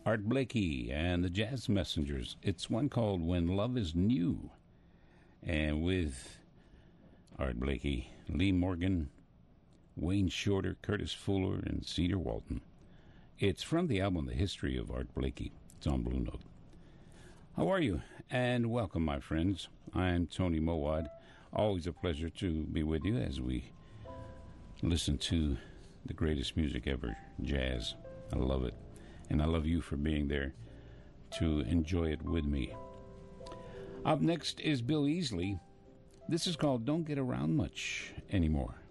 Art Blakey and the Jazz Messengers. It's one called When Love Is New. And with Art Blakey, Lee Morgan, Wayne Shorter, Curtis Fuller, and Cedar Walton. It's from the album The History of Art Blakey. It's on Blue Note. How are you? And welcome, my friends. I'm Tony Mowad. Always a pleasure to be with you as we listen to the greatest music ever, jazz. I love it. And I love you for being there to enjoy it with me. Up next is Bill Easley. This is called Don't Get Around Much Anymore.